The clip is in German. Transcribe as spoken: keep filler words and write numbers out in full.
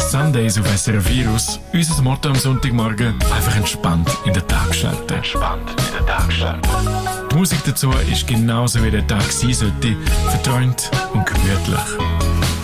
Sundays auf S R F Virus. Unser Motto am Sonntagmorgen: einfach entspannt in den Tag starten. Entspannt in den Tag starten. Die Musik dazu ist genauso wie der Tag sein sollte: verträumt und gemütlich.